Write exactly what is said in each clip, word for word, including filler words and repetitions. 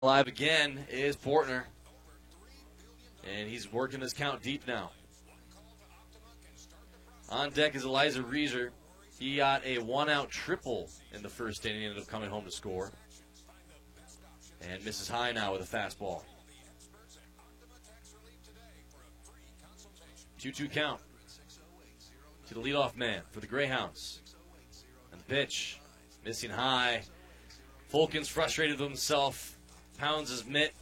Live again is Portner, and he's working his count deep now. On deck is Elijah Reeser. He got a one-out triple in the first inning, ended up coming home to score. And misses high now with a fastball. two two count to the leadoff man for the Greyhounds. And the pitch, missing high. Fulkins frustrated with himself. Pounds his mitt.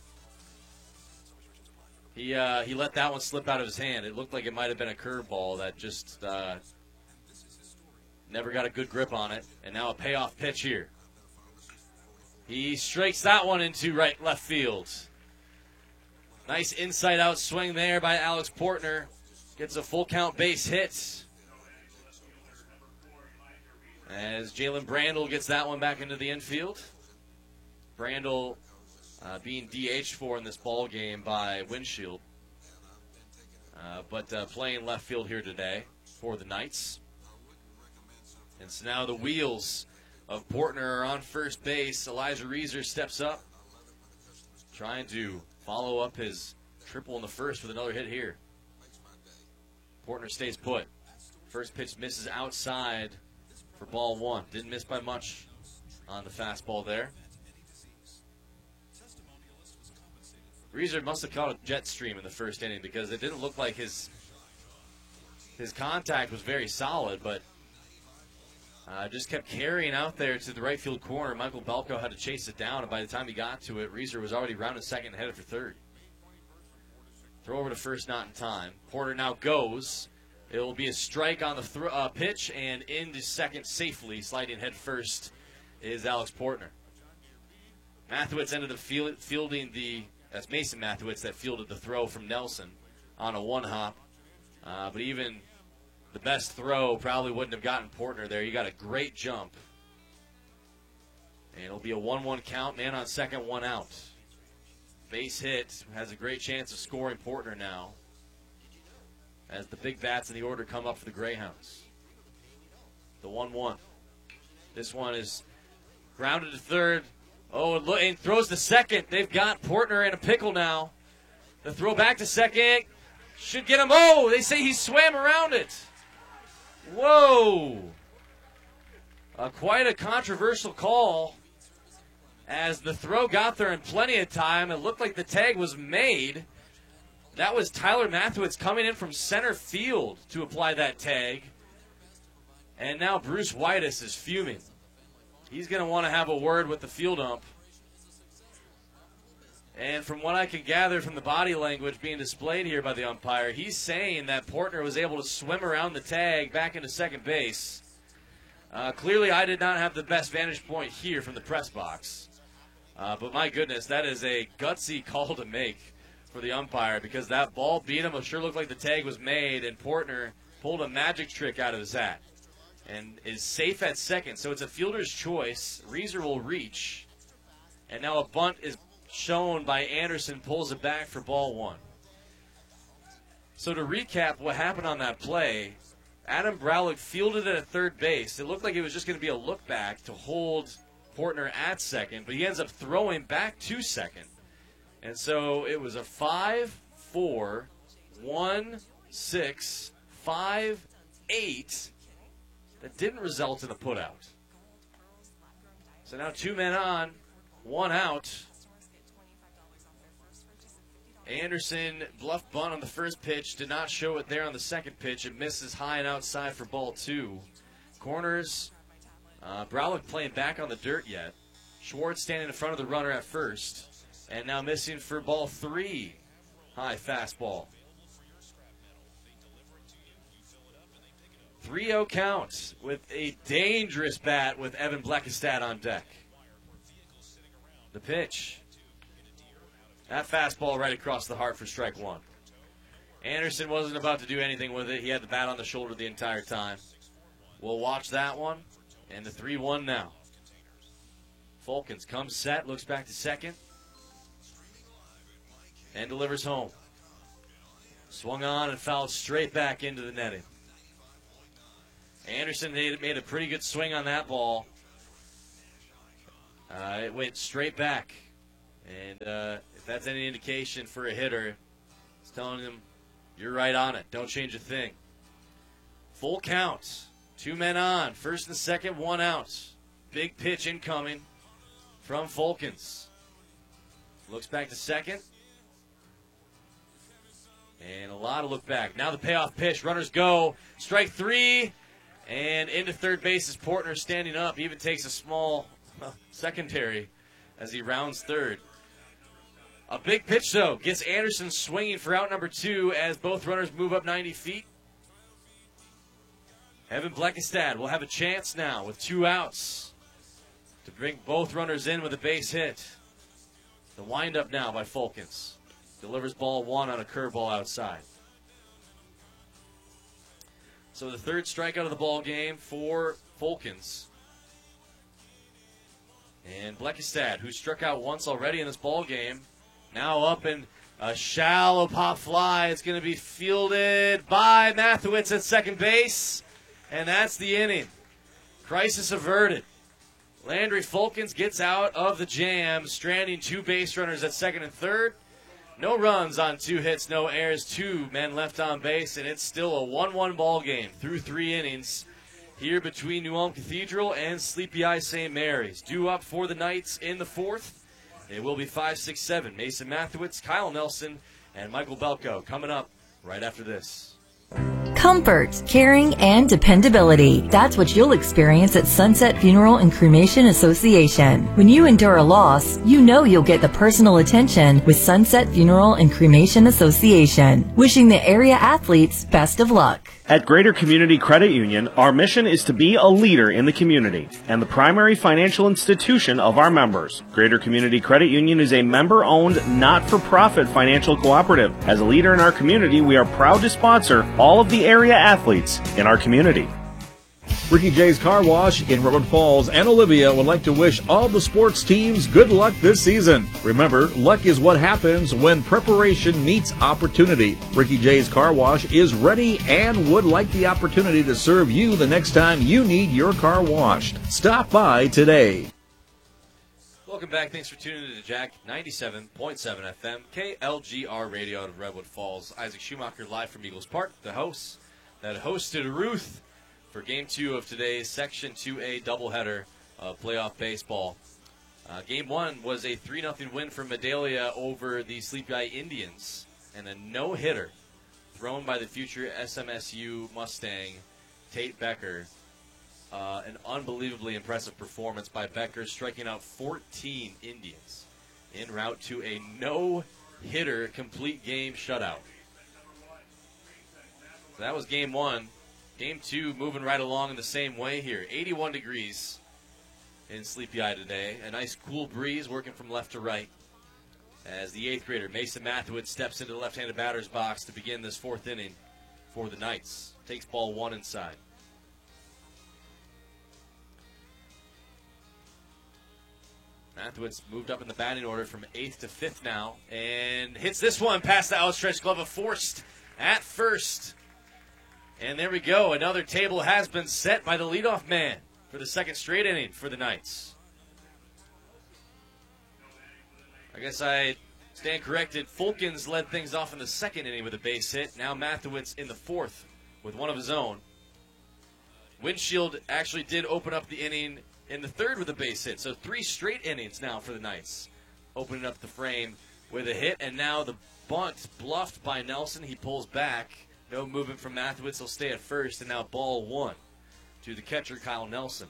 He uh, he let that one slip out of his hand. It looked like it might have been a curveball that just uh, never got a good grip on it. And now a payoff pitch here. He strikes that one into right left field. Nice inside-out swing there by Alex Portner. Gets a full count base hit. As Jalen Brandel gets that one back into the infield. Brandel Uh, being D H'd for in this ball game by Windshield, uh, but uh, playing left field here today for the Knights. And so now the wheels of Portner are on first base. Elijah Reeser steps up, trying to follow up his triple in the first with another hit here. Portner stays put. First pitch misses outside for ball one. Didn't miss by much on the fastball there. Reeser must have caught a jet stream in the first inning because it didn't look like his his contact was very solid, but uh, just kept carrying out there to the right field corner. Michael Belko had to chase it down, and by the time he got to it, Reeser was already rounding second and headed for third. Throw over to first, not in time. Porter now goes. It will be a strike on the th- uh, pitch, and into second safely, sliding head first, is Alex Portner. Mathewitz ended up field- fielding the That's Mason Mathewitz that fielded the throw from Nelson on a one-hop. Uh, but even the best throw probably wouldn't have gotten Portner there. He got a great jump. And it'll be a one one count, man on second, one out. Base hit, has a great chance of scoring Portner now as the big bats in the order come up for the Greyhounds. The one one. This one is grounded to third. Oh, and, look, and throws to second. They've got Portner in a pickle now. The throw back to second should get him. Oh, they say he swam around it. Whoa. Uh, quite a controversial call as the throw got there in plenty of time. It looked like the tag was made. That was Tyler Mathewitz coming in from center field to apply that tag. And now Bruce Whitus is fuming. He's going to want to have a word with the field ump. And from what I can gather from the body language being displayed here by the umpire, he's saying that Portner was able to swim around the tag back into second base. Uh, clearly, I did not have the best vantage point here from the press box. Uh, but my goodness, that is a gutsy call to make for the umpire because that ball beat him. It sure looked like the tag was made, and Portner pulled a magic trick out of his hat and is safe at second. So it's a fielder's choice. Reeser will reach. And now a bunt is shown by Anderson, pulls it back for ball one. So to recap what happened on that play, Adam Browlick fielded it at third base. It looked like it was just going to be a look back to hold Portner at second, but he ends up throwing back to second. And so it was a five, four, one, six, five, eight, that didn't result in a putout. So now two men on, one out. Anderson bluff bunt on the first pitch, did not show it there on the second pitch. It misses high and outside for ball two. Corners, uh, Browlick playing back on the dirt yet. Schwartz standing in front of the runner at first. And now missing for ball three. High fastball. three oh count with a dangerous bat with Evan Bleckestad on deck. The pitch. That fastball right across the heart for strike one. Anderson wasn't about to do anything with it. He had the bat on the shoulder the entire time. We'll watch that one. And the three one now. Fulkins comes set, looks back to second. And delivers home. Swung on and fouled straight back into the netting. Anderson made a pretty good swing on that ball. Uh, it went straight back. And uh, if that's any indication for a hitter, it's telling him, you're right on it. Don't change a thing. Full count. Two men on. First and second, one out. Big pitch incoming from Fulkins. Looks back to second. And a lot of look back. Now the payoff pitch. Runners go. Strike three. And into third base is Portner standing up. He even takes a small uh, secondary as he rounds third. A big pitch, though. Gets Anderson swinging for out number two as both runners move up ninety feet. Evan Bleckestad will have a chance now with two outs to bring both runners in with a base hit. The windup now by Fulkins. Delivers ball one on a curveball outside. So the third strikeout of the ball game for Fulkins. And Bleckestad, who struck out once already in this ball game, now up in a shallow pop fly. It's going to be fielded by Mathewitz at second base. And that's the inning. Crisis averted. Landry Fulkins gets out of the jam, stranding two base runners at second and third. No runs on two hits, no errors, two men left on base, and it's still a one one ball game through three innings here between New Ulm Cathedral and Sleepy Eye Saint Mary's. Due up for the Knights in the fourth. It will be five six seven. Mason Mathewitz, Kyle Nelson, and Michael Belko coming up right after this. Comfort, caring, and dependability. That's what you'll experience at Sunset Funeral and Cremation Association. When you endure a loss, you know you'll get the personal attention with Sunset Funeral and Cremation Association. Wishing the area athletes best of luck. At Greater Community Credit Union, our mission is to be a leader in the community and the primary financial institution of our members. Greater Community Credit Union is a member-owned, not-for-profit financial cooperative. As a leader in our community, we are proud to sponsor all of the area athletes in our community. Ricky J's Car Wash in Redwood Falls and Olivia would like to wish all the sports teams good luck this season. Remember, luck is what happens when preparation meets opportunity. Ricky J's Car Wash is ready and would like the opportunity to serve you the next time you need your car washed. Stop by today. Welcome back. Thanks for tuning in to Jack ninety-seven point seven F M, K L G R Radio out of Redwood Falls. Isaac Schumacher live from Eagles Park, the host that hosted Ruth for Game two of today's Section two A doubleheader of playoff baseball. Uh, game one was a three nothing win for Medalia over the Sleepy Eye Indians, and a no-hitter thrown by the future S M S U Mustang, Tate Becker. Uh, an unbelievably impressive performance by Becker, striking out fourteen Indians en route to a no-hitter complete game shutout. So that was game one. Game two moving right along in the same way here. eighty-one degrees in Sleepy Eye today. A nice cool breeze working from left to right as the eighth grader Mason Mathewitz steps into the left-handed batter's box to begin this fourth inning for the Knights. Takes ball one inside. Mathewitz moved up in the batting order from eighth to fifth now and hits this one past the outstretched glove of Forst at first. And there we go. Another table has been set by the leadoff man for the second straight inning for the Knights. I guess I stand corrected. Fulkins led things off in the second inning with a base hit. Now Mathewitz in the fourth with one of his own. Windshield actually did open up the inning in the third with a base hit. So three straight innings now for the Knights. Opening up the frame with a hit. And now the bunt bluffed by Nelson. He pulls back. No movement from Mathewitz. He'll stay at first. And now ball one to the catcher, Kyle Nelson.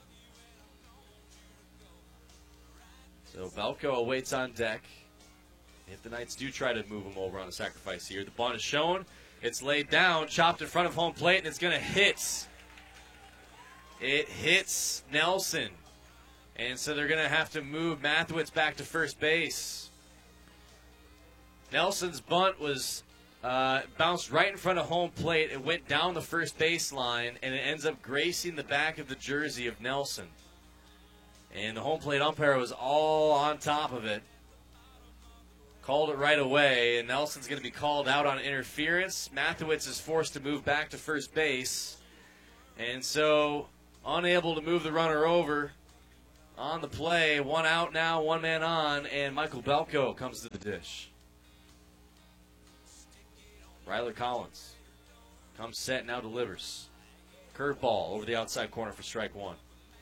So Belko awaits on deck. If the Knights do try to move him over on a sacrifice here. The bunt is shown. It's laid down, chopped in front of home plate, and it's going to hit. It hits Nelson. And so they're going to have to move Mathewitz back to first base. Nelson's bunt was uh, bounced right in front of home plate. It went down the first baseline, and it ends up gracing the back of the jersey of Nelson. And the home plate umpire was all on top of it. Called it right away, and Nelson's going to be called out on interference. Mathewitz is forced to move back to first base. And so, unable to move the runner over on the play. One out now, one man on, and Michael Belko comes to the dish. Ryler Collins comes set, now delivers. Curveball over the outside corner for strike one.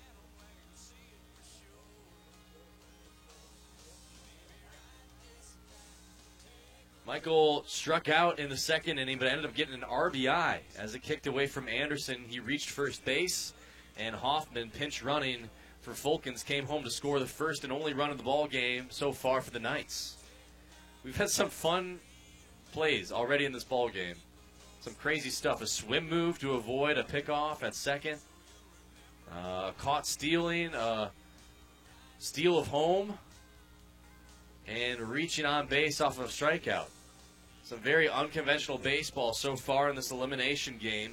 Michael struck out in the second inning, but ended up getting an R B I as it kicked away from Anderson. He reached first base, and Hoffman, pinch running for Fulkins, came home to score the first and only run of the ball game so far for the Knights. We've had some fun plays already in this ball game. Some crazy stuff. A swim move to avoid a pickoff at second. Uh, caught stealing. A steal of home. And reaching on base off of a strikeout. Some very unconventional baseball so far in this elimination game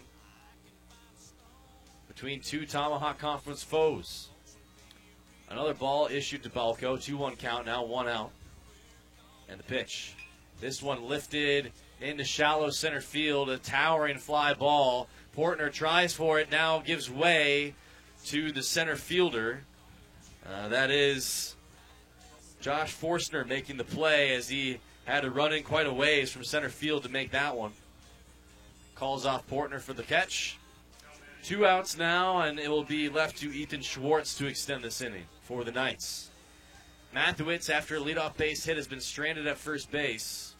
between two Tomahawk Conference foes. Another ball issued to Belko. two one count, now one out. And the pitch. This one lifted into shallow center field, a towering fly ball. Portner tries for it, now gives way to the center fielder. Uh, that is Josh Forstner making the play as he had to run in quite a ways from center field to make that one. Calls off Portner for the catch. Two outs now, and it will be left to Ethan Schwartz to extend this inning for the Knights. Mathewitz, after a leadoff base hit, has been stranded at first base.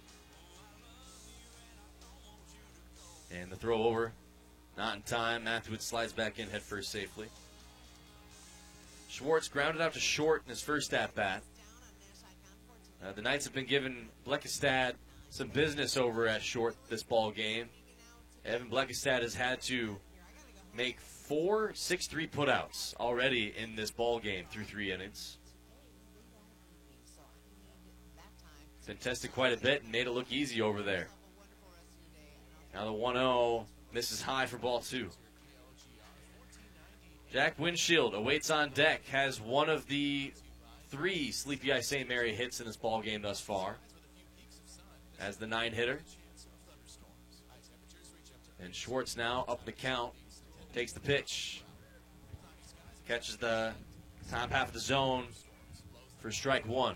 And the throw over, not in time. Mathewitz slides back in head first safely. Schwartz grounded out to short in his first at-bat. Uh, the Knights have been giving Bleckestad some business over at short this ball game. Evan Bleckestad has had to make four six three putouts already in this ball game through three innings. Been tested quite a bit and made it look easy over there. Now the one oh misses high for ball two. Jack Windshield awaits on deck, has one of the three Sleepy Eye Saint Mary hits in this ball game thus far as the nine hitter. And Schwartz now up the count, takes the pitch, catches the top half of the zone for strike one.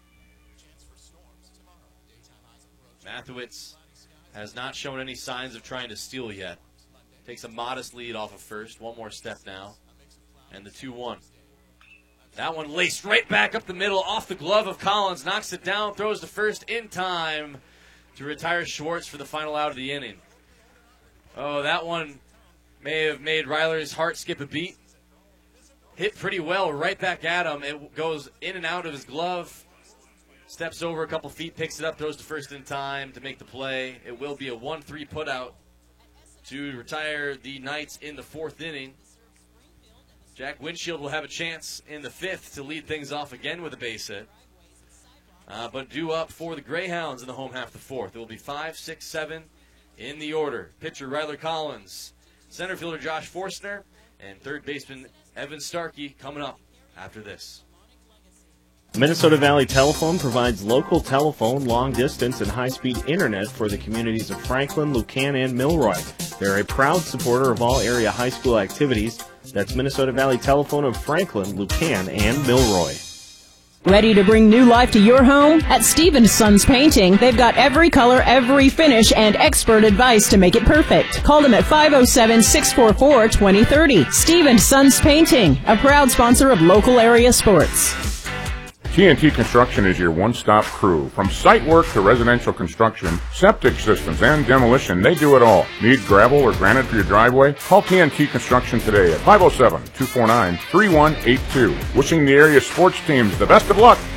Mathewitz has not shown any signs of trying to steal yet. Takes a modest lead off of first. One more step now. And the two one. That one laced right back up the middle off the glove of Collins. Knocks it down, throws to first in time to retire Schwartz for the final out of the inning. Oh, that one may have made Ryler's heart skip a beat. Hit pretty well right back at him. It goes in and out of his glove. Steps over a couple feet, picks it up, throws to first in time to make the play. It will be a one three putout to retire the Knights in the fourth inning. Jack Windshield will have a chance in the fifth to lead things off again with a base hit. Uh, but due up for the Greyhounds in the home half of the fourth. It will be five, six, seven in the order. Pitcher Ryler Collins, center fielder Josh Forstner, and third baseman Evan Starkey coming up after this. Minnesota Valley Telephone provides local telephone, long distance, and high-speed internet for the communities of Franklin, Lucan, and Milroy. They're a proud supporter of all area high school activities. That's Minnesota Valley Telephone of Franklin, Lucan, and Milroy. Ready to bring new life to your home? At Stevens Sons Painting, they've got every color, every finish, and expert advice to make it perfect. Call them at five oh seven, six four four, two oh three oh. Stevens Sons Painting, a proud sponsor of local area sports. T N T Construction is your one-stop crew. From site work to residential construction, septic systems, and demolition, they do it all. Need gravel or granite for your driveway? Call T N T Construction today at five oh seven, two four nine, three one eight two. Wishing the area sports teams the best of luck.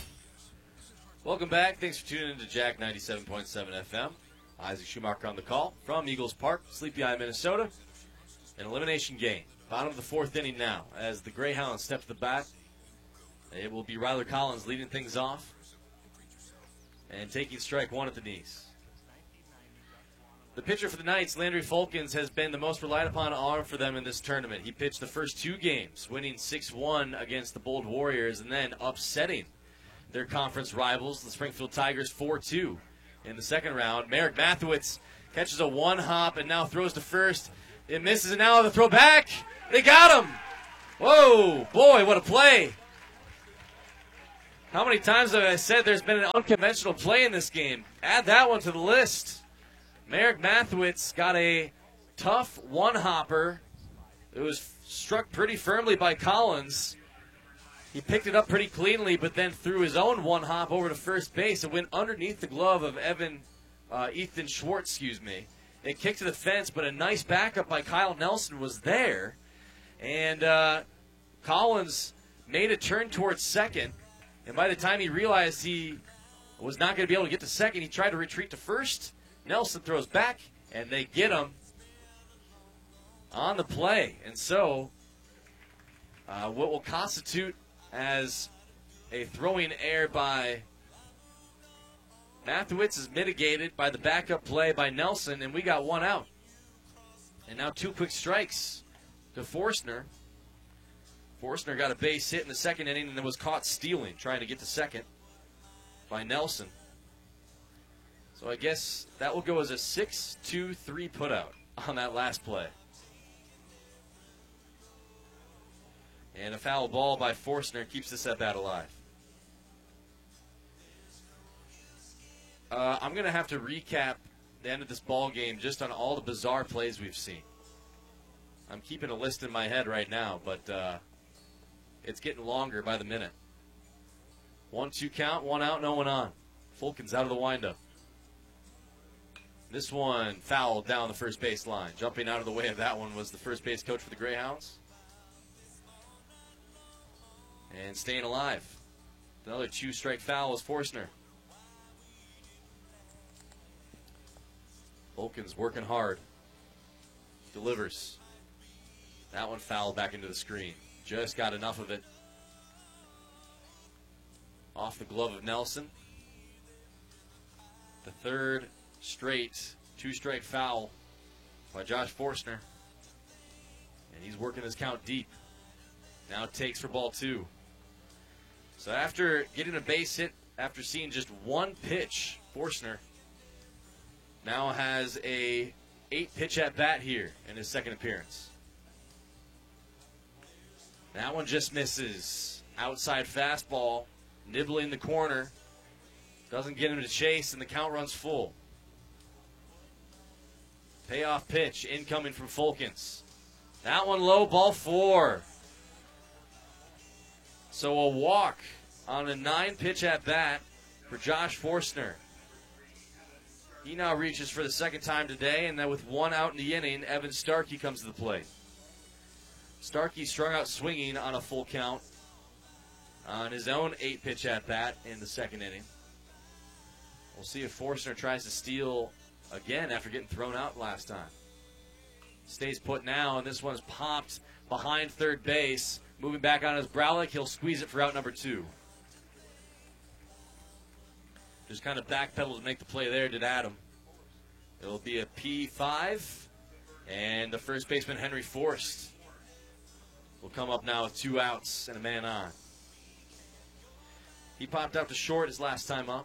Welcome back. Thanks for tuning in to Jack ninety-seven point seven F M. Isaac Schumacher on the call from Eagles Park, Sleepy Eye, Minnesota. An elimination game. Bottom of the fourth inning now as the Greyhounds step to the bat. It will be Ryler Collins leading things off and taking strike one at the knees. The pitcher for the Knights, Landry Fulkins, has been the most relied upon arm for them in this tournament. He pitched the first two games, winning six one against the Bold Warriors and then upsetting their conference rivals, the Springfield Tigers, four two in the second round. Merrick Mathewitz catches a one-hop and now throws to first. It misses, and now the throw back. They got him. Whoa, boy, what a play. How many times have I said there's been an unconventional play in this game? Add that one to the list. Merrick Mathewitz got a tough one-hopper. It was struck pretty firmly by Collins. He picked it up pretty cleanly, but then threw his own one-hop over to first base. It went underneath the glove of Evan, uh, Ethan Schwartz, excuse me. It kicked to the fence, but a nice backup by Kyle Nelson was there. And uh, Collins made a turn towards second. And by the time he realized he was not going to be able to get to second, he tried to retreat to first. Nelson throws back, and they get him on the play. And so uh, what will constitute as a throwing error by Mathewitz is mitigated by the backup play by Nelson, and we got one out. And now two quick strikes to Forstner. Forstner got a base hit in the second inning and then was caught stealing, trying to get to second by Nelson. So I guess that will go as a six two three putout on that last play. And a foul ball by Forstner keeps this at bat alive. Uh, I'm going to have to recap the end of this ball game just on all the bizarre plays we've seen. I'm keeping a list in my head right now, but uh, it's getting longer by the minute. One, two count, one out, no one on. Fulkins out of the windup. This one fouled down the first base line. Jumping out of the way of that one was the first base coach for the Greyhounds. And staying alive. Another two-strike foul was Forstner. Fulkins working hard. Delivers. That one fouled back into the screen. Just got enough of it. Off the glove of Nelson. The third straight two-strike foul by Josh Forstner. And he's working his count deep. Now takes for ball two. So after getting a base hit, after seeing just one pitch, Forstner now has a eight pitch at bat here in his second appearance. That one just misses. Outside fastball, nibbling the corner. Doesn't get him to chase, and the count runs full. Payoff pitch incoming from Fulkins. That one low, ball four. So a walk on a nine-pitch at-bat for Josh Forstner. He now reaches for the second time today, and then with one out in the inning, Evan Starkey comes to the plate. Starkey strung out swinging on a full count on his own eight-pitch at-bat in the second inning. We'll see if Forstner tries to steal again after getting thrown out last time. Stays put now, and this one's popped behind third base. Moving back on his Browlick, he'll squeeze it for out number two. Just kind of backpedal to make the play there, did Adam. It'll be a P five, and the first baseman, Henry Forst, will come up now with two outs and a man on. He popped out to short his last time up.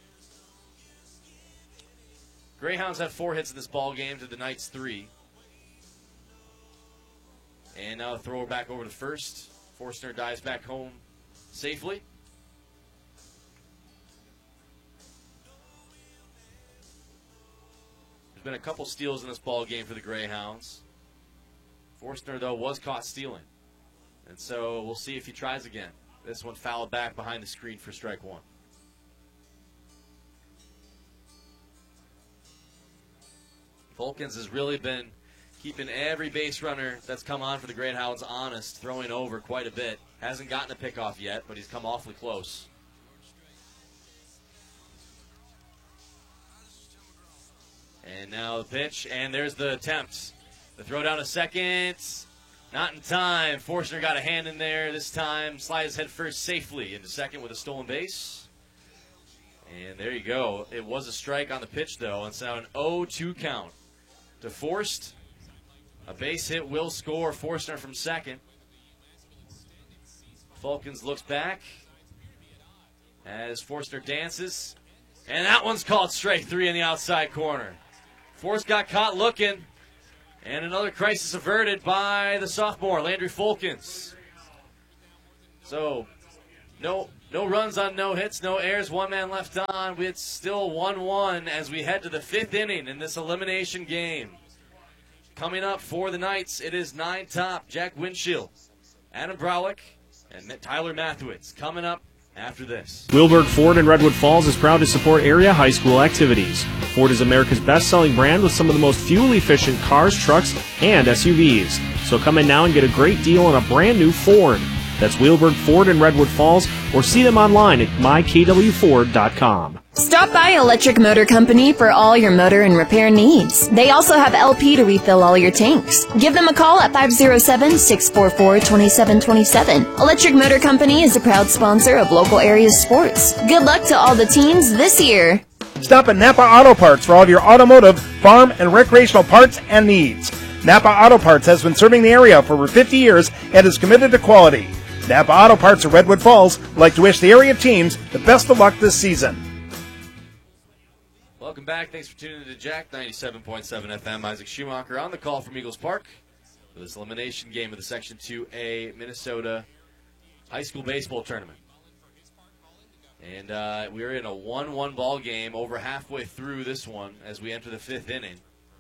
Greyhounds had four hits in this ball game to the Knights three. And now a thrower back over to first. Forstner dives back home safely. There's been a couple steals in this ball game for the Greyhounds. Forstner, though, was caught stealing. And so we'll see if he tries again. This one fouled back behind the screen for strike one. Fulkins has really been keeping every base runner that's come on for the Greyhounds honest, throwing over quite a bit. Hasn't gotten a pickoff yet, but he's come awfully close. And now the pitch, and there's the attempt. The throw down to second. Not in time. Forstner got a hand in there this time. Slides head first safely into second with a stolen base. And there you go. It was a strike on the pitch, though. And so an oh two count to Forst. A base hit will score. Forstner from second. Fulkins looks back as Forstner dances. And that one's called strike three in the outside corner. Forst got caught looking. And another crisis averted by the sophomore, Landry Fulkins. So, no no runs on no hits, no errors, one man left on. It's still one one as we head to the fifth inning in this elimination game. Coming up for the Knights, it is nine top, Jack Winchell, Adam Braulich, and Tyler Mathewitz coming up after this. Wheelberg Ford in Redwood Falls is proud to support area high school activities. Ford is America's best-selling brand with some of the most fuel-efficient cars, trucks, and S U Vs. So come in now and get a great deal on a brand new Ford. That's Wheelberg Ford in Redwood Falls, or see them online at my k w ford dot com. Stop by Electric Motor Company for all your motor and repair needs. They also have L P to refill all your tanks. Give them a call at five oh seven, six four four, two seven two seven. Electric Motor Company is a proud sponsor of local area sports. Good luck to all the teams this year. Stop at Napa Auto Parts for all of your automotive, farm, and recreational parts and needs. Napa Auto Parts has been serving the area for over fifty years and is committed to quality. Napa Auto Parts of Redwood Falls would like to wish the area teams the best of luck this season. Welcome back. Thanks for tuning in to Jack ninety-seven point seven F M. Isaac Schumacher on the call from Eagles Park for this elimination game of the Section two A Minnesota High School Baseball Tournament. And uh, we're in a one one ball game over halfway through this one as we enter the fifth inning.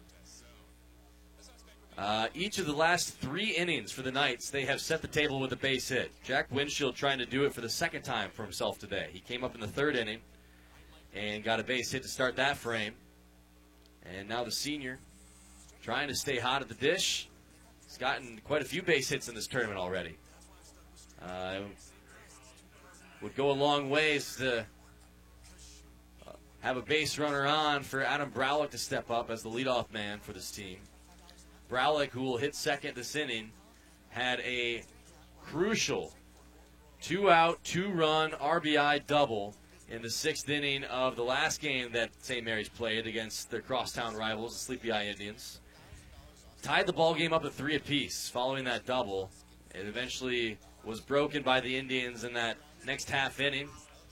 Uh, each of the last three innings for the Knights, they have set the table with a base hit. Jack Winchell trying to do it for the second time for himself today. He came up in the third inning and got a base hit to start that frame. And now the senior trying to stay hot at the dish. He's gotten quite a few base hits in this tournament already. Uh, would go a long ways to uh, have a base runner on for Adam Braulich to step up as the leadoff man for this team. Braulich, who will hit second this inning, had a crucial two-out, two-run R B I double in the sixth inning of the last game that Saint Mary's played against their crosstown rivals, the Sleepy Eye Indians. Tied the ball game up at three apiece following that double. It eventually was broken by the Indians in that next half inning.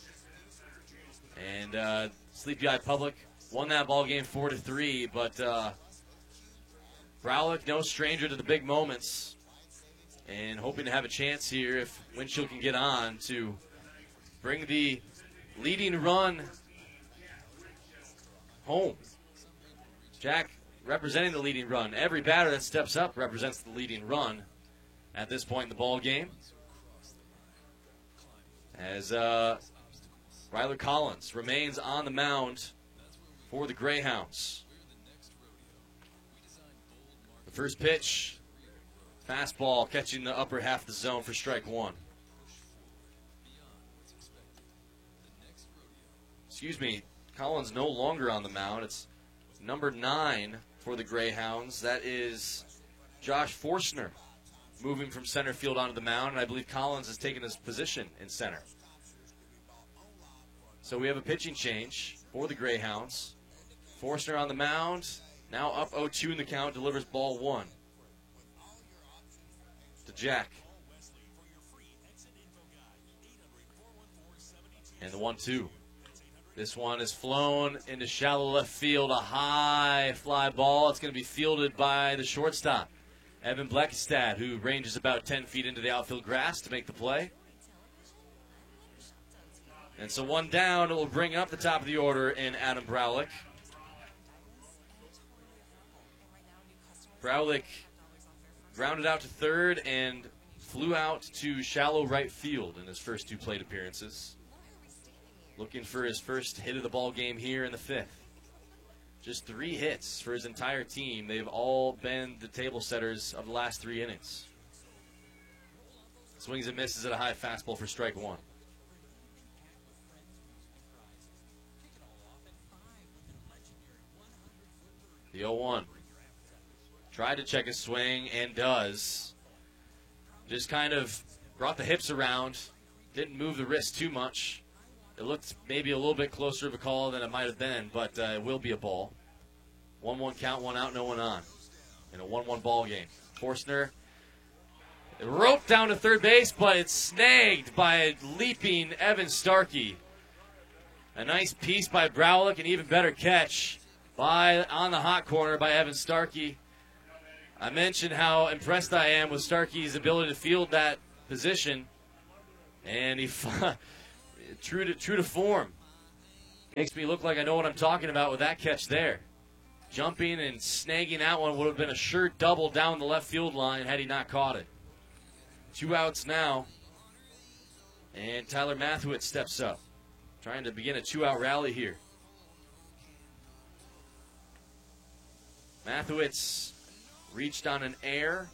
And uh, Sleepy Eye Public won that ball game four to three, but uh, Braulich, no stranger to the big moments, and hoping to have a chance here if Winchell can get on to bring the leading run home. Jack representing the leading run. Every batter that steps up represents the leading run at this point in the ball game. As uh, Ryler Collins remains on the mound for the Greyhounds. First pitch, fastball catching the upper half of the zone for strike one. Excuse me, Collins no longer on the mound. It's number nine for the Greyhounds. That is Josh Forstner moving from center field onto the mound, and I believe Collins has taken his position in center. So we have a pitching change for the Greyhounds. Forstner on the mound. Now up oh two in the count, delivers ball one to Jack. And the one two. This one is flown into shallow left field, a high fly ball. It's going to be fielded by the shortstop, Evan Bleckstad, who ranges about ten feet into the outfield grass to make the play. And so one down, it will bring up the top of the order in Adam Braulich. Braulich grounded out to third and flew out to shallow right field in his first two plate appearances. Looking for his first hit of the ball game here in the fifth. Just three hits for his entire team. They've all been the table setters of the last three innings. Swings and misses at a high fastball for strike one. The oh one. Tried to check his swing and does. Just kind of brought the hips around. Didn't move the wrist too much. It looked maybe a little bit closer of a call than it might have been, but uh, it will be a ball. one one count, one out, no one on. In a one one ball game. Forstner roped down to third base, but it's snagged by a leaping Evan Starkey. A nice piece by Braulich, an even better catch by on the hot corner by Evan Starkey. I mentioned how impressed I am with Starkey's ability to field that position. And he, true to, true to form, makes me look like I know what I'm talking about with that catch there. Jumping and snagging that one would have been a sure double down the left field line had he not caught it. Two outs now. And Tyler Mathewitz steps up, trying to begin a two-out rally here. Mathewitz reached on an air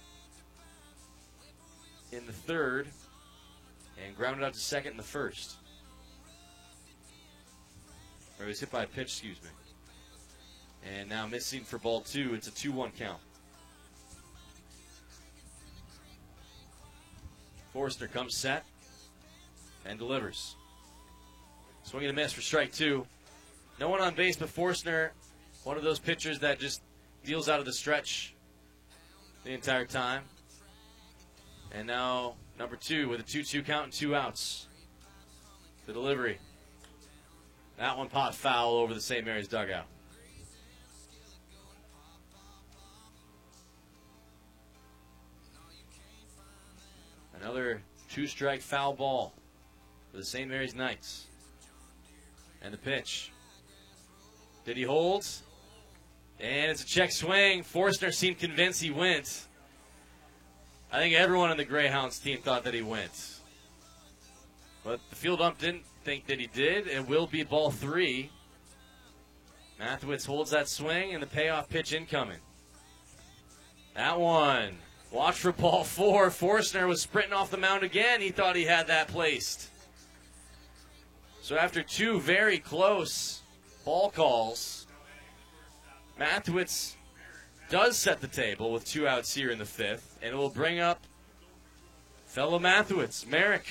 in the third and grounded out to second in the first. Or he was hit by a pitch, excuse me. And now missing for ball two. It's a two one count. Forster comes set and delivers. Swing and a miss for strike two. No one on base but Forstner. One of those pitchers that just deals out of the stretch the entire time. And now number two with a two two count and two outs. The delivery. That one popped foul over the Saint Mary's dugout. Another two-strike foul ball for the Saint Mary's Knights. And the pitch. Did he hold? And it's a check swing. Forstner seemed convinced he went. I think everyone on the Greyhounds team thought that he went. But the field ump didn't think that he did. It will be ball three. Mathewitz holds that swing and the payoff pitch incoming. That one. Watch for ball four. Forstner was sprinting off the mound again. He thought he had that placed. So after two very close ball calls, Mathewitz does set the table with two outs here in the fifth, and it will bring up fellow Mathewitz, Merrick.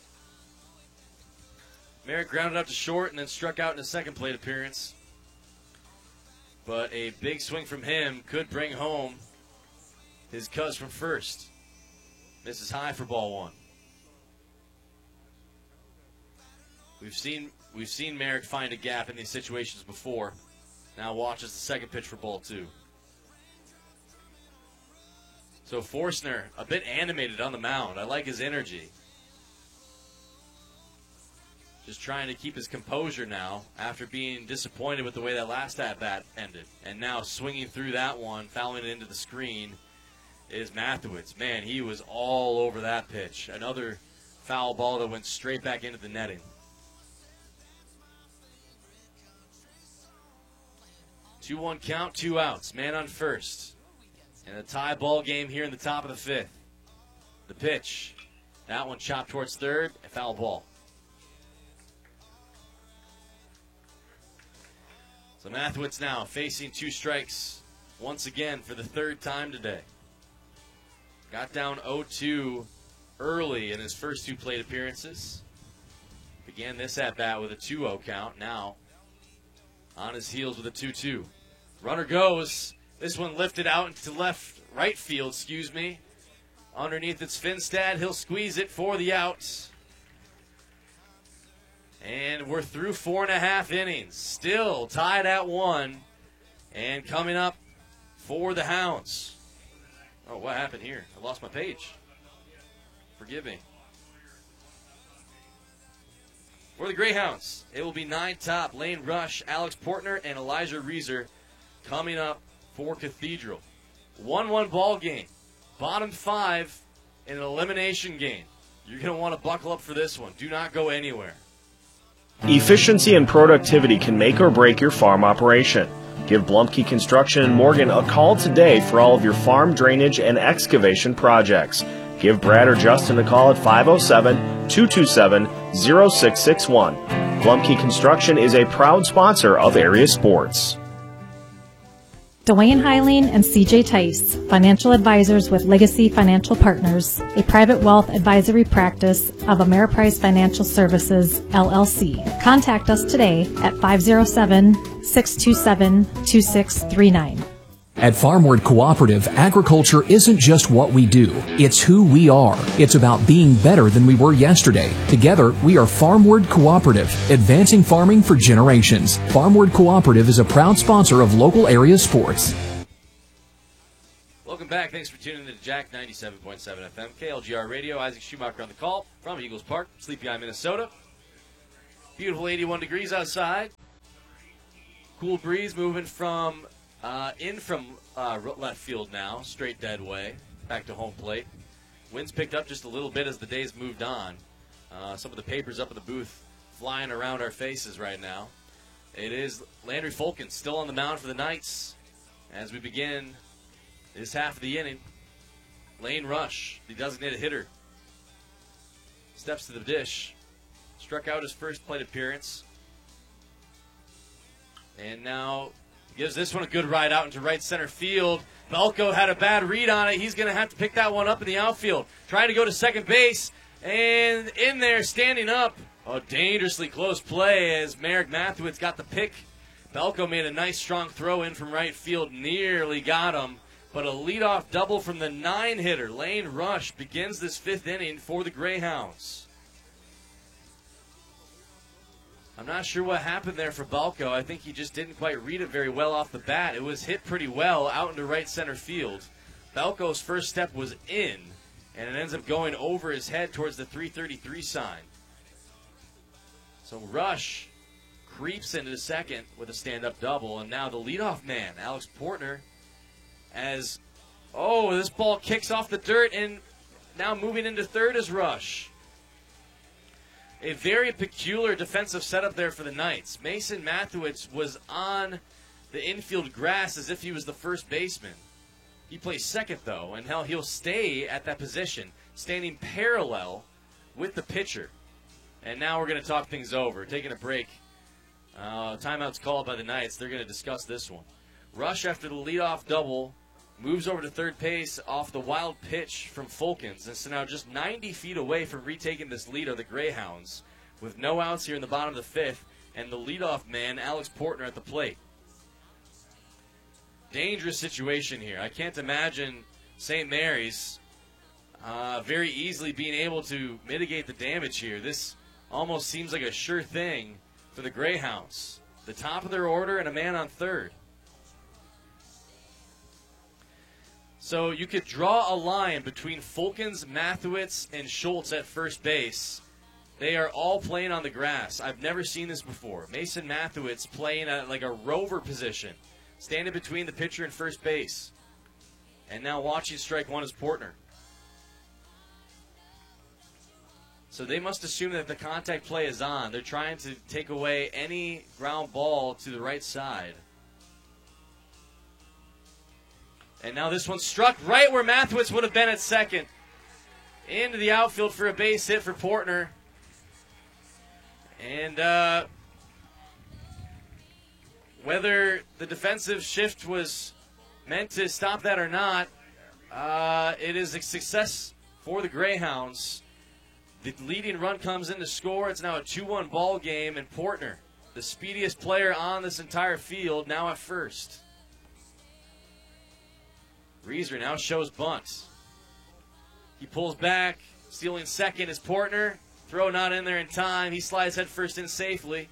Merrick grounded up to short and then struck out in his second plate appearance. But a big swing from him could bring home his cuz from first. Misses high for ball one. We've seen we've seen Merrick find a gap in these situations before. Now watches the second pitch for ball two. So Forstner, a bit animated on the mound. I like his energy. Just trying to keep his composure now after being disappointed with the way that last at-bat ended. And now swinging through that one, fouling it into the screen, is Mathewitz. Man, he was all over that pitch. Another foul ball that went straight back into the netting. two one count, two outs. Man on first. And a tie ball game here in the top of the fifth. The pitch. That one chopped towards third. A foul ball. So Mathewitz now facing two strikes once again for the third time today. Got down oh two early in his first two plate appearances. Began this at-bat with a two oh count. Now on his heels with a two two. Runner goes. This one lifted out into left, right field, excuse me. Underneath it's Finstad. He'll squeeze it for the outs. And we're through four and a half innings. Still tied at one. And coming up for the Hounds. Oh, what happened here? I lost my page. Forgive me. For the Greyhounds, it will be nine top. Lane Rush, Alex Portner, and Elijah Reeser coming up for Cathedral. one one ball game. Bottom five in an elimination game. You're going to want to buckle up for this one. Do not go anywhere. Efficiency and productivity can make or break your farm operation. Give Blumke Construction in Morgan a call today for all of your farm drainage and excavation projects. Give Brad or Justin a call at five oh seven, two two seven, oh six six one. Blumke Construction is a proud sponsor of Area Sports. Dwayne Heiling and C J Tice, financial advisors with Legacy Financial Partners, a private wealth advisory practice of Ameriprise Financial Services, L L C. Contact us today at five oh seven, six two seven, two six three nine. At Farmward Cooperative, agriculture isn't just what we do, it's who we are. It's about being better than we were yesterday. Together, we are Farmward Cooperative, advancing farming for generations. Farmward Cooperative is a proud sponsor of local area sports. Welcome back. Thanks for tuning in to Jack ninety-seven point seven F M, K L G R Radio. Isaac Schumacher on the call from Eagles Park, Sleepy Eye, Minnesota. Beautiful eighty-one degrees outside. Cool breeze moving from uh, in from uh, left field now, straight dead way, back to home plate. Winds picked up just a little bit as the days moved on. Uh, some of the papers up in the booth flying around our faces right now. It is Landry Fulkins still on the mound for the Knights as we begin this half of the inning. Lane Rush, the designated hitter, steps to the dish. Struck out his first plate appearance. And now gives this one a good ride out into right center field. Belko had a bad read on it. He's going to have to pick that one up in the outfield. Trying to go to second base. And in there, standing up. A dangerously close play as Merrick Mathewitz got the pick. Belko made a nice strong throw in from right field. Nearly got him. But a leadoff double from the nine hitter, Lane Rush, begins this fifth inning for the Greyhounds. I'm not sure what happened there for Belko. I think he just didn't quite read it very well off the bat. It was hit pretty well out into right center field. Belko's first step was in, and it ends up going over his head towards the three thirty-three sign. So Rush creeps into the second with a stand-up double, and now the leadoff man, Alex Portner, as, oh, this ball kicks off the dirt, and now moving into third is Rush. A very peculiar defensive setup there for the Knights. Mason Mathewitz was on the infield grass as if he was the first baseman. He plays second, though, and hell, he'll stay at that position, standing parallel with the pitcher. And now we're going to talk things over. Taking a break. Uh, timeout's called by the Knights. They're going to discuss this one. Rush, after the leadoff double, moves over to third base off the wild pitch from Fulkins. And so now just ninety feet away from retaking this lead are the Greyhounds, with no outs here in the bottom of the fifth, and the leadoff man, Alex Portner, at the plate. Dangerous situation here. I can't imagine Saint Mary's uh, very easily being able to mitigate the damage here. This almost seems like a sure thing for the Greyhounds. The top of their order and a man on third. So you could draw a line between Fulkins, Mathewitz, and Schultz at first base. They are all playing on the grass. I've never seen this before. Mason Mathewitz playing at like a rover position, standing between the pitcher and first base. And now watching strike one is Portner. So they must assume that the contact play is on. They're trying to take away any ground ball to the right side. And now this one struck right where Mathewitz would have been at second. Into the outfield for a base hit for Portner. And uh, whether the defensive shift was meant to stop that or not, uh, it is a success for the Greyhounds. The leading run comes in to score. It's now a two one ball game, and Portner, the speediest player on this entire field, now at first. Reeser now shows bunt. He pulls back, stealing second is Portner. Throw not in there in time. He slides head first in safely.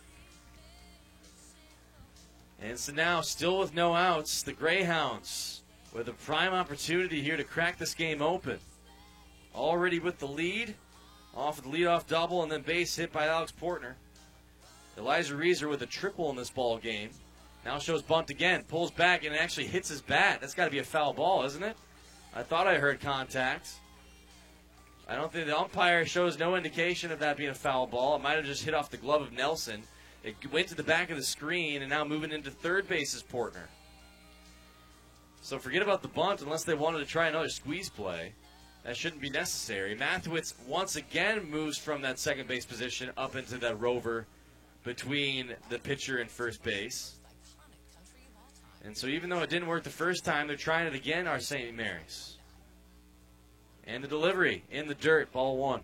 And so now, still with no outs, the Greyhounds with a prime opportunity here to crack this game open. Already with the lead, off of the leadoff double and then base hit by Alex Portner. Elijah Reeser with a triple in this ball game. Now shows bunt again, pulls back, and actually hits his bat. That's got to be a foul ball, isn't it? I thought I heard contact. I don't think the umpire shows no indication of that being a foul ball. It might have just hit off the glove of Nelson. It went to the back of the screen, and now moving into third base is Portner. So forget about the bunt unless they wanted to try another squeeze play. That shouldn't be necessary. Mathewitz once again moves from that second base position up into that rover between the pitcher and first base. And so even though it didn't work the first time, they're trying it again, our Saint Mary's. And the delivery in the dirt, ball one.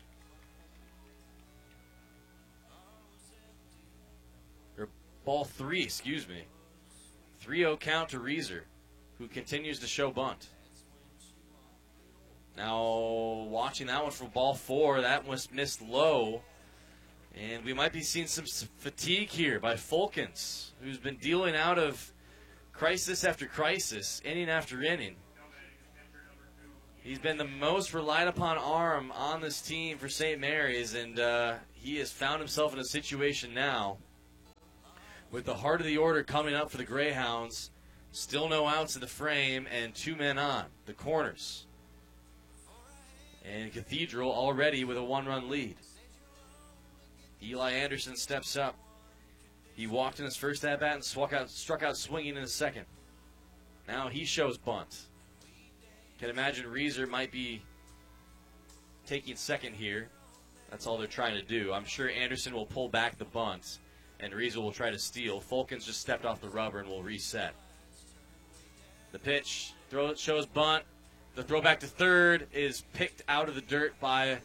Or ball three, excuse me. three oh count to Reeser, who continues to show bunt. Now watching that one for ball four, that was missed low. And we might be seeing some fatigue here by Fulkins, who's been dealing out of crisis after crisis, inning after inning. He's been the most relied upon arm on this team for Saint Mary's, and uh, he has found himself in a situation now with the heart of the order coming up for the Greyhounds. Still no outs in the frame and two men on the corners. And Cathedral already with a one-run lead. Eli Anderson steps up. He walked in his first at-bat and struck out, struck out swinging in his second. Now he shows bunt. Can imagine Reeser might be taking second here. That's all they're trying to do. I'm sure Anderson will pull back the bunt, and Reeser will try to steal. Fulkins just stepped off the rubber and will reset. The pitch, throw shows bunt. The throw back to third is picked out of the dirt by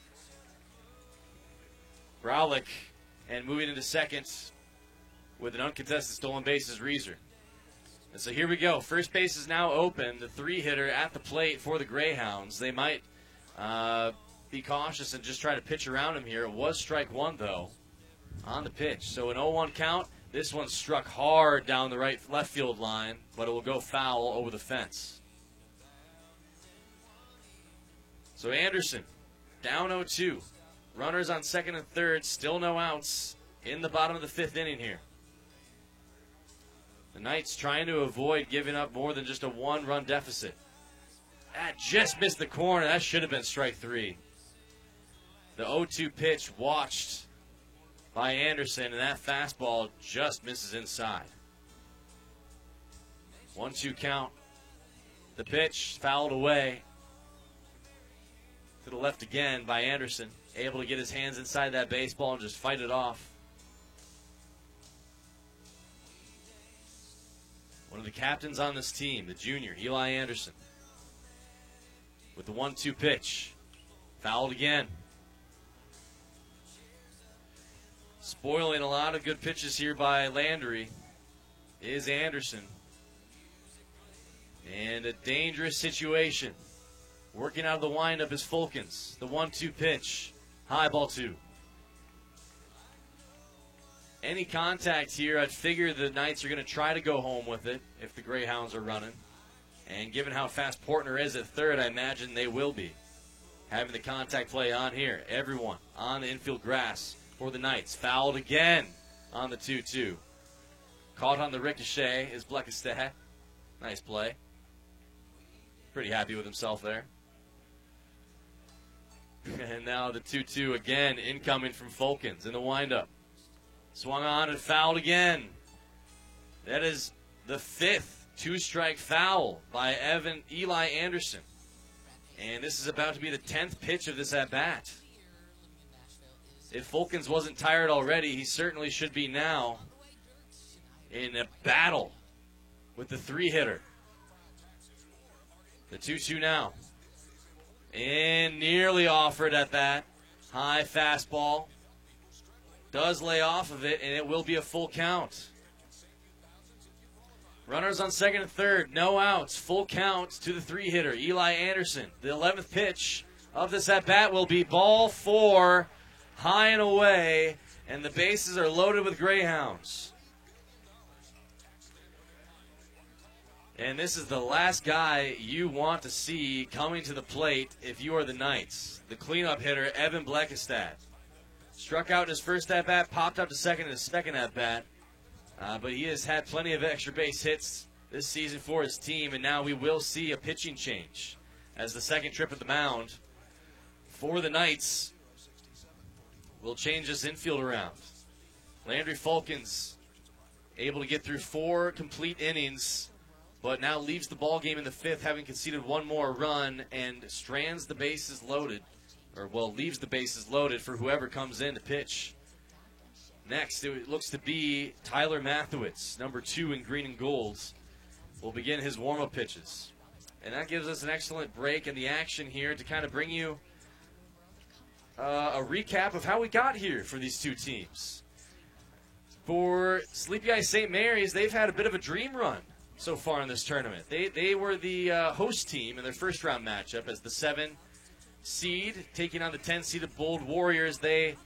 Rowlick, and moving into second with an uncontested stolen base is Reeser. And so here we go. First base is now open. The three-hitter at the plate for the Greyhounds. They might uh, be cautious and just try to pitch around him here. It was strike one, though, on the pitch. So an oh one count. This one struck hard down the right left field line, but it will go foul over the fence. So Anderson, down oh two. Runners on second and third, still no outs in the bottom of the fifth inning here. The Knights trying to avoid giving up more than just a one-run deficit. That just missed the corner. That should have been strike three. The oh two pitch watched by Anderson, and that fastball just misses inside. one two count. The pitch fouled away to the left again by Anderson. Able to get his hands inside that baseball and just fight it off. One of the captains on this team, the junior, Eli Anderson. With the one two pitch. Fouled again. Spoiling a lot of good pitches here by Landry is Anderson. And a dangerous situation. Working out of the windup is Fulkins. The one two pitch. High ball two. Any contact here, I'd figure the Knights are going to try to go home with it if the Greyhounds are running. And given how fast Portner is at third, I imagine they will be. Having the contact play on here. Everyone on the infield grass for the Knights. Fouled again on the two two. Caught on the ricochet is Bleckestad. Nice play. Pretty happy with himself there. And now the two two again, incoming from Fulkins in the windup. Swung on and fouled again. That is the fifth two-strike foul by Evan Eli Anderson. And this is about to be the tenth pitch of this at-bat. If Fulkins wasn't tired already, he certainly should be now in a battle with the three-hitter. The two two now. And nearly offered at that. High fastball. Does lay off of it, and it will be a full count. Runners on second and third. No outs. Full count to the three-hitter, Eli Anderson. The eleventh pitch of this at-bat will be ball four. High and away, and the bases are loaded with Greyhounds. And this is the last guy you want to see coming to the plate if you are the Knights. The cleanup hitter, Evan Bleckestad. Struck out in his first at-bat, popped up to second in his second at-bat. Uh, but he has had plenty of extra base hits this season for his team, and now we will see a pitching change as the second trip at the mound for the Knights will change this infield around. Landry Fulkins able to get through four complete innings, but now leaves the ball game in the fifth, having conceded one more run, and strands the bases loaded, or well, leaves the bases loaded for whoever comes in to pitch. Next, it looks to be Tyler Mathewitz, number two in green and golds, will begin his warm-up pitches. And that gives us an excellent break in the action here to kind of bring you uh, a recap of how we got here for these two teams. For Sleepy Eye Saint Mary's, they've had a bit of a dream run so far in this tournament. They they were the uh, host team in their first round matchup as the seven seed taking on the ten seeded Bold Warriors. They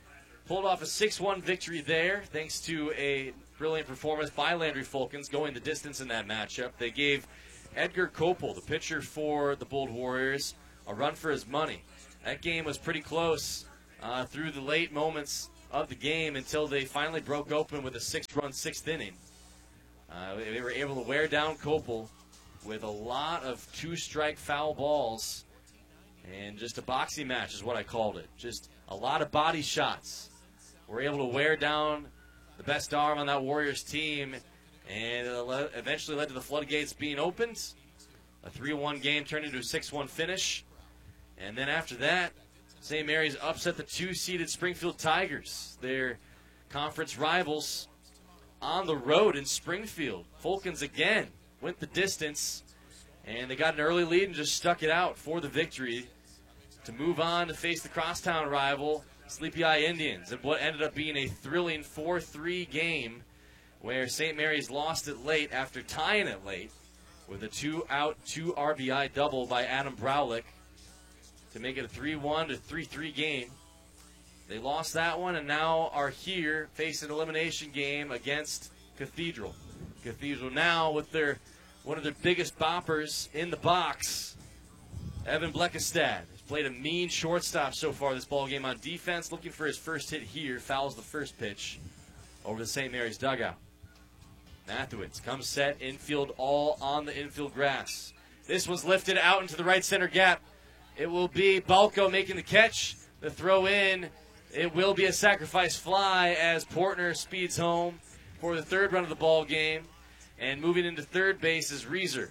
pulled off a six one victory there thanks to a brilliant performance by Landry Fulkins going the distance in that matchup. They gave Edgar Kopel, the pitcher for the Bold Warriors, a run for his money. That game was pretty close uh, through the late moments of the game until they finally broke open with a six-run sixth inning. Uh, they were able to wear down Kopel with a lot of two-strike foul balls, and just a boxing match is what I called it. Just a lot of body shots. We're able to wear down the best arm on that Warriors team, and it eventually led to the floodgates being opened. A three one game turned into a six one finish. And then after that, Saint Mary's upset the two-seeded Springfield Tigers, their conference rivals, on the road in Springfield. Fulkins again went the distance, and they got an early lead and just stuck it out for the victory to move on to face the crosstown rival, Sleepy Eye Indians, and what ended up being a thrilling four three game where Saint Mary's lost it late after tying it late with a two-out, two R B I double by Adam Browlick to make it a three one to three three game. They lost that one and now are here facing an elimination game against Cathedral. Cathedral now with their one of their biggest boppers in the box, Evan Bleckestad. Played a mean shortstop so far this ball game on defense, looking for his first hit here. Fouls the first pitch over the Saint Mary's dugout. Mathewitz comes set, infield all on the infield grass. This one's lifted out into the right center gap. It will be Balco making the catch. The throw in, it will be a sacrifice fly as Portner speeds home for the third run of the ball game. And moving into third base is Reeser.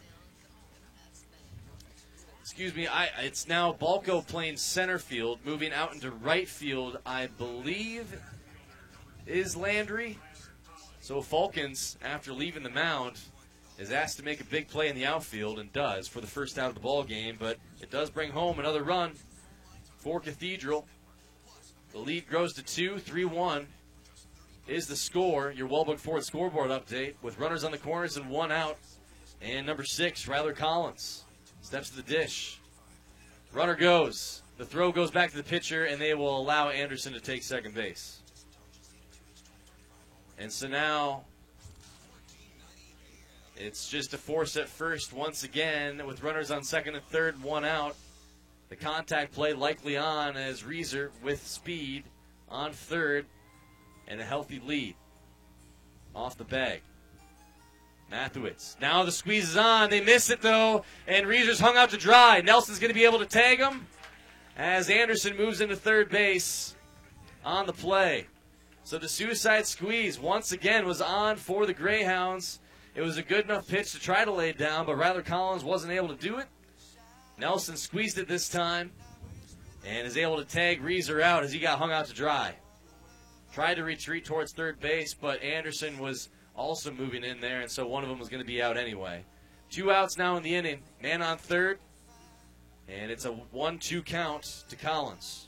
Excuse me, I, it's now Balco playing center field. Moving out into right field, I believe, is Landry. So Fulkins, after leaving the mound, is asked to make a big play in the outfield and does for the first out of the ball game. But it does bring home another run for Cathedral. The lead grows to two, three one is the score. Your Wellbrook Ford scoreboard update with runners on the corners and one out. And number six, Ryler Collins, steps to the dish. Runner goes. The throw goes back to the pitcher, and they will allow Anderson to take second base. And so now it's just a force at first once again with runners on second and third, one out. The contact play likely on as Reeser with speed on third and a healthy lead off the bag. Mathewitz. Now the squeeze is on. They miss it, though, and Reeser's hung out to dry. Nelson's going to be able to tag him as Anderson moves into third base on the play. So the suicide squeeze once again was on for the Greyhounds. It was a good enough pitch to try to lay it down, but Ryler Collins wasn't able to do it. Nelson squeezed it this time and is able to tag Reeser out as he got hung out to dry. Tried to retreat towards third base, but Anderson was also moving in there, and so one of them was going to be out anyway. Two outs now in the inning. Man on third, and it's a one two count to Collins.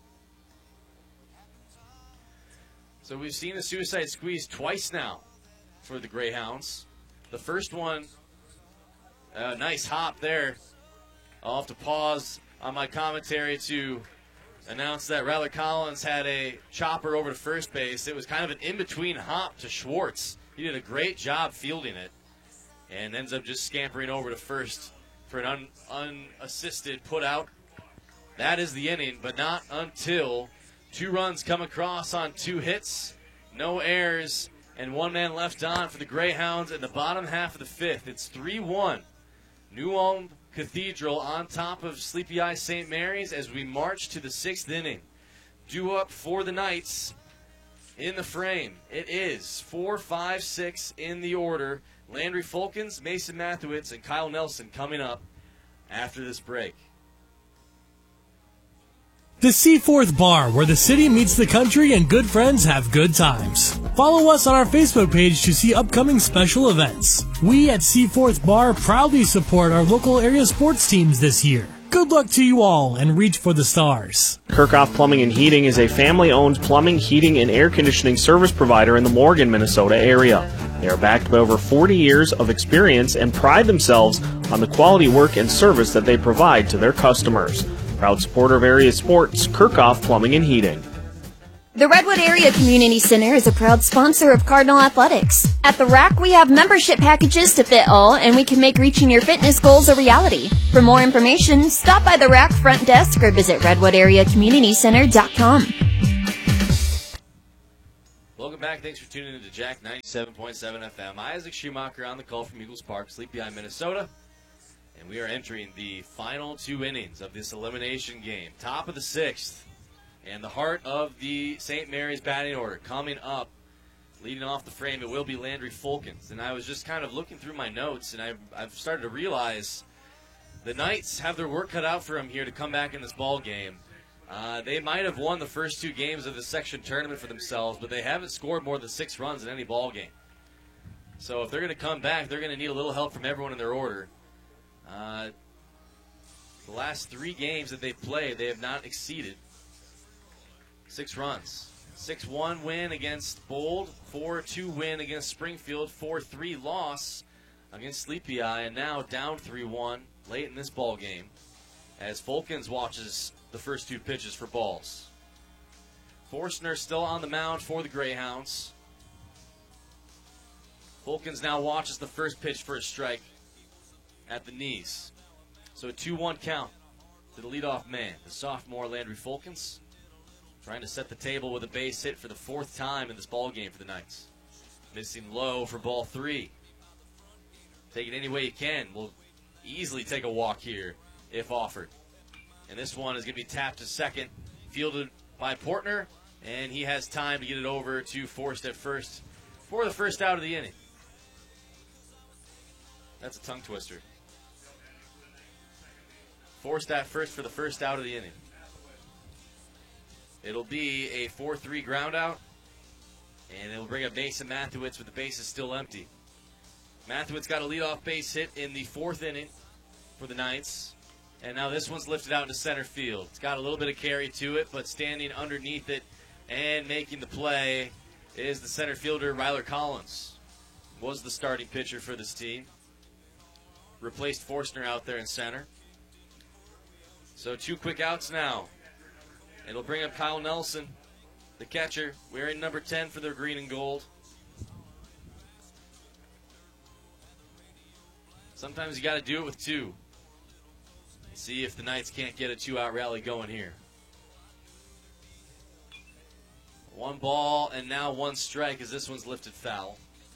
So we've seen the suicide squeeze twice now for the Greyhounds. The first one, a nice hop there. I'll have to pause on my commentary to announce that Ryler Collins had a chopper over to first base. It was kind of an in-between hop to Schwartz. He did a great job fielding it and ends up just scampering over to first for an un- unassisted put out. That is the inning, but not until two runs come across on two hits, no errors, and one man left on for the Greyhounds in the bottom half of the fifth. It's three one. New Ulm Cathedral on top of Sleepy Eye Saint Mary's as we march to the sixth inning. Due up for the Knights in the frame. It is four, five, six in the order. Landry Fulkins, Mason Mathewitz, and Kyle Nelson coming up after this break. The Seaforth Bar, where the city meets the country and good friends have good times. Follow us on our Facebook page to see upcoming special events. We at Seaforth Bar proudly support our local area sports teams this year. Good luck to you all and reach for the stars. Kirkhoff Plumbing and Heating is a family-owned plumbing, heating, and air conditioning service provider in the Morgan, Minnesota area. They are backed by over forty years of experience and pride themselves on the quality work and service that they provide to their customers. Proud supporter of area sports, Kirkhoff Plumbing and Heating. The Redwood Area Community Center is a proud sponsor of Cardinal Athletics. At The Rack, we have membership packages to fit all, and we can make reaching your fitness goals a reality. For more information, stop by The Rack front desk or visit redwood area community center dot com. Welcome back. Thanks for tuning in to Jack ninety-seven point seven F M. Isaac Schumacher on the call from Eagles Park, Sleepy Eye, Minnesota. And we are entering the final two innings of this elimination game. Top of the sixth. And the heart of the Saint Mary's batting order coming up, leading off the frame, it will be Landry Fulkins. And I was just kind of looking through my notes, and I've, I've started to realize the Knights have their work cut out for them here to come back in this ball game. Uh, they might have won the first two games of the section tournament for themselves, but they haven't scored more than six runs in any ball game. So if they're going to come back, they're going to need a little help from everyone in their order. Uh, the last three games that they've played, they have not exceeded six runs. six one win against Bold, four two win against Springfield, four three loss against Sleepy Eye, and now down three one late in this ball game as Fulkins watches the first two pitches for balls. Forstner still on the mound for the Greyhounds. Fulkins now watches the first pitch for a strike at the knees. So a two one count to the leadoff man, the sophomore Landry Fulkins. Trying to set the table with a base hit for the fourth time in this ball game for the Knights. Missing low for ball three. Take it any way you can. We'll easily take a walk here if offered. And this one is going to be tapped to second, fielded by Portner, and he has time to get it over to Forst at first for the first out of the inning. That's a tongue twister. Forst at first for the first out of the inning. It'll be a four three ground out, and it'll bring up Mason Mathewitz with the bases still empty. Mathewitz got a leadoff base hit in the fourth inning for the Knights, and now this one's lifted out into center field. It's got a little bit of carry to it, but standing underneath it and making the play is the center fielder, Ryler Collins. Was the starting pitcher for this team. Replaced Forstner out there in center. So two quick outs now. It'll bring up Kyle Nelson, the catcher, wearing number ten for their green and gold. Sometimes you got to do it with two. See if the Knights can't get a two-out rally going here. One ball and now one strike as this one's lifted foul.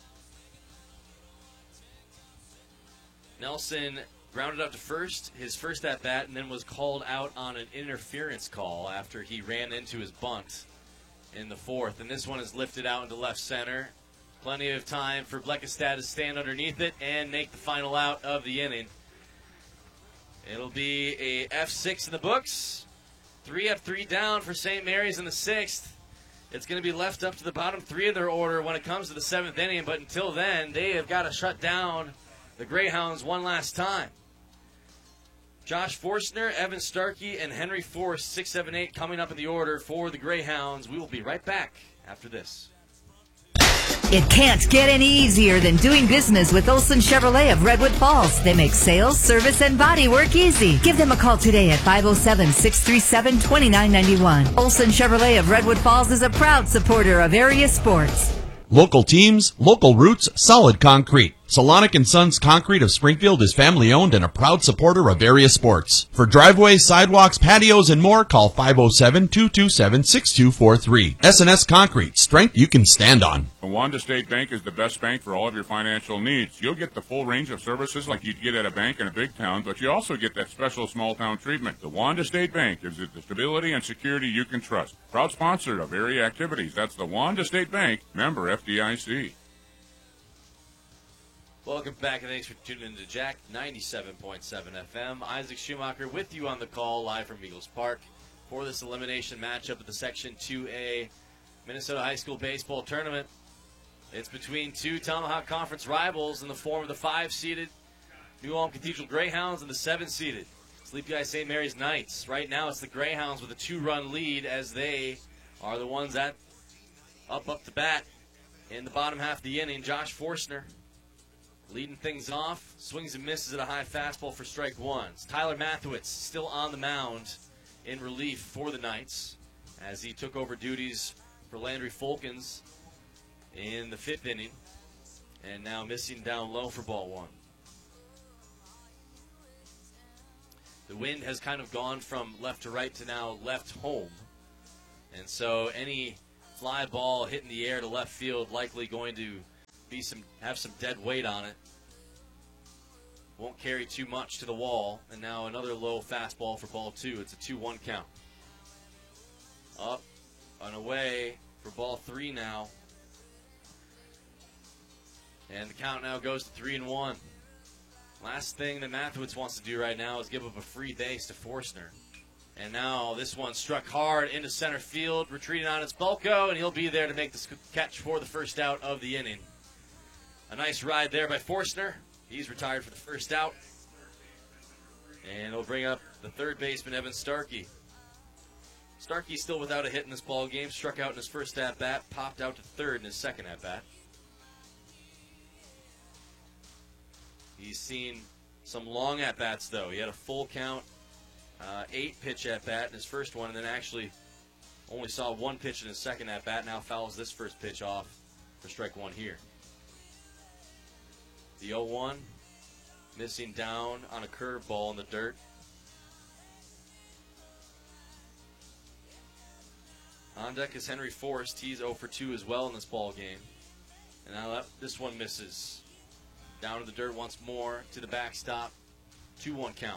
Nelson grounded up to first, his first at-bat, and then was called out on an interference call after he ran into his bunt in the fourth. And this one is lifted out into left center. Plenty of time for Bleckestad to stand underneath it and make the final out of the inning. It'll be a F six in the books. Three up, three down for Saint Mary's in the sixth. It's going to be left up to the bottom three of their order when it comes to the seventh inning, but until then, they have got to shut down the Greyhounds one last time. Josh Forstner, Evan Starkey, and Henry Forst, six, seven, eight, coming up in the order for the Greyhounds. We will be right back after this. It can't get any easier than doing business with Olson Chevrolet of Redwood Falls. They make sales, service, and body work easy. Give them a call today at five oh seven, six three seven, two nine nine one. Olson Chevrolet of Redwood Falls is a proud supporter of area sports. Local teams, local roots, solid concrete. Solonic and Sons Concrete of Springfield is family-owned and a proud supporter of area sports. For driveways, sidewalks, patios, and more, call five oh seven, two two seven, six two four three. S and S Concrete, strength you can stand on. The Wanda State Bank is the best bank for all of your financial needs. You'll get the full range of services like you'd get at a bank in a big town, but you also get that special small-town treatment. The Wanda State Bank gives you the stability and security you can trust. Proud sponsor of area activities. That's the Wanda State Bank, member F D I C. Welcome back, and thanks for tuning in to Jack ninety-seven point seven F M. Isaac Schumacher with you on the call, live from Eagles Park for this elimination matchup of the Section two A Minnesota High School Baseball Tournament. It's between two Tomahawk Conference rivals in the form of the five-seeded New Ulm Cathedral Greyhounds and the seven-seeded Sleepy Eye Saint Mary's Knights. Right now, it's the Greyhounds with a two-run lead as they are the ones that up up the bat in the bottom half of the inning. Josh Forstner leading things off, swings and misses at a high fastball for strike one. Tyler Mathewitz still on the mound in relief for the Knights as he took over duties for Landry Folkens in the fifth inning. And now missing down low for ball one. The wind has kind of gone from left to right to now left home. And so any fly ball hitting the air to left field likely going to be some have some dead weight on it. Won't carry too much to the wall. And now another low fastball for ball two. It's a two one count. Up and away for ball three now. And the count now goes to three and one. Last thing that Mathewitz wants to do right now is give up a free base to Forstner. And now this one struck hard into center field, retreating on its Balco, and he'll be there to make the catch for the first out of the inning. A nice ride there by Forstner. He's retired for the first out. And it'll bring up the third baseman, Evan Starkey. Starkey still without a hit in this ball game. Struck out in his first at-bat, popped out to third in his second at-bat. He's seen some long at-bats, though. He had a full count, uh, eight pitch at-bat in his first one, and then actually only saw one pitch in his second at-bat. Now fouls this first pitch off for strike one here. The oh one, missing down on a curveball in the dirt. On deck is Henry Forst. He's oh for two as well in this ball game. And now that, this one misses. Down to the dirt once more, to the backstop. two one count.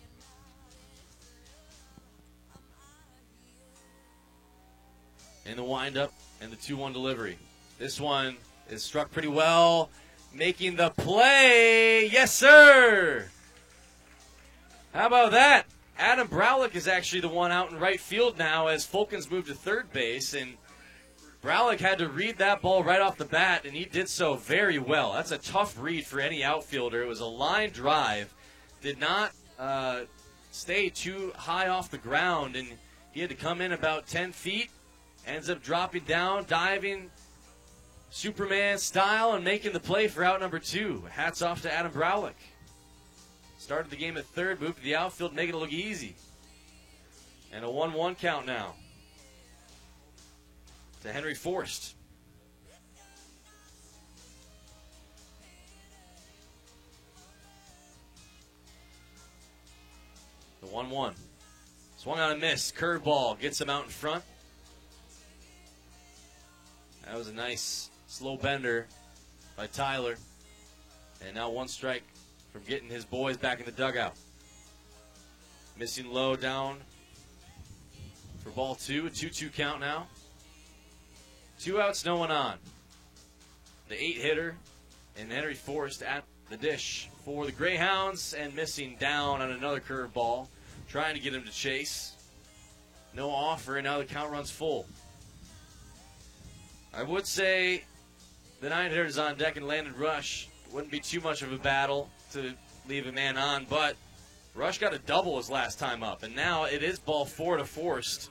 And the windup and the two one delivery. This one is struck pretty well. Making the play. Yes, sir. How about that? Adam Braulich is actually the one out in right field now as Folkens moved to third base. And Braulich had to read that ball right off the bat, and he did so very well. That's a tough read for any outfielder. It was a line drive. Did not uh, stay too high off the ground, and he had to come in about ten feet. Ends up dropping down, diving, Superman style, and making the play for out number two. Hats off to Adam Braulich. Started the game at third, moved to the outfield, making it look easy. And a one one count now to Henry Forst. The one one. Swung on a miss. Curveball gets him out in front. That was a nice slow bender by Tyler. And now one strike from getting his boys back in the dugout. Missing low down for ball two. A two two count now. Two outs, no one on. The eight hitter and Henry Forst at the dish for the Greyhounds, and missing down on another curveball, trying to get him to chase. No offer, and now the count runs full. I would say the nine hitters on deck and Landon Rush wouldn't be too much of a battle to leave a man on, but Rush got a double his last time up, and now it is ball four to Forst.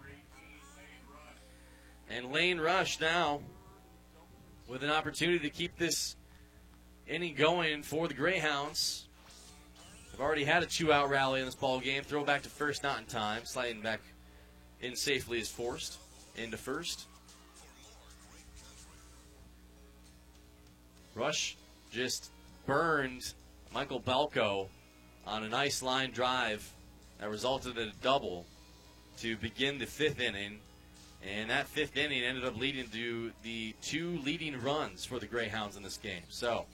And Lane Rush now with an opportunity to keep this inning going for the Greyhounds. They've already had a two-out rally in this ball game. Throw back to first, not in time. Sliding back in safely is Forst into first. Rush just burned Michael Balco on a nice line drive that resulted in a double to begin the fifth inning. And that fifth inning ended up leading to the two leading runs for the Greyhounds in this game. So,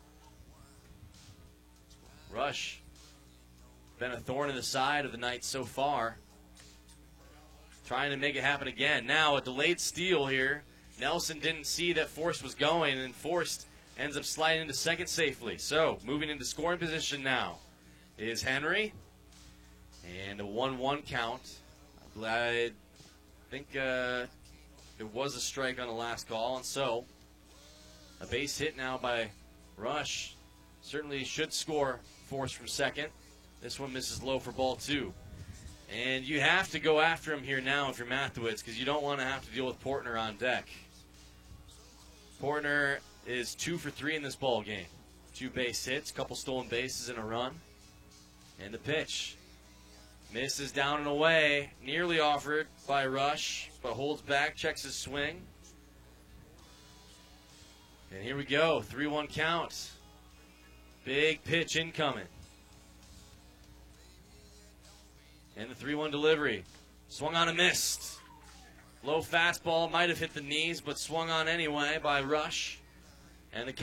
Rush, been a thorn in the side of the night so far. Trying to make it happen again. Now, a delayed steal here. Nelson didn't see that Forst was going, and Forst ends up sliding into second safely. So, moving into scoring position now is Henry. And a one one count. I'm glad. I think uh, it was a strike on the last call, and so a base hit now by Rush. Certainly should score Forst from second. This one misses low for ball two. And you have to go after him here now if you're Mathewitz, because you don't want to have to deal with Portner on deck. Portner is two for three in this ball game. Two base hits, couple stolen bases and a run. And the pitch. Misses down and away, nearly offered by Rush, but holds back, checks his swing. And here we go, three one count. Big pitch incoming. And the three one delivery. Swung on and missed. Low fastball, might have hit the knees, but swung on anyway by Rush. And the